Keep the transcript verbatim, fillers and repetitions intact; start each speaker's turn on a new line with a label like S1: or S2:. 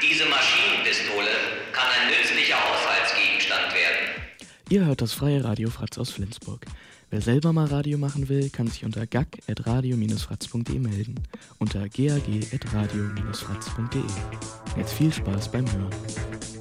S1: Diese Maschinenpistole kann ein nützlicher Haushaltsgegenstand werden.
S2: Ihr hört das freie Radio Fratz aus Flensburg. Wer selber mal Radio machen will, kann sich unter gag at radio dash fratz punkt de melden. Unter gag at radio dash fratz punkt de. Jetzt viel Spaß beim Hören.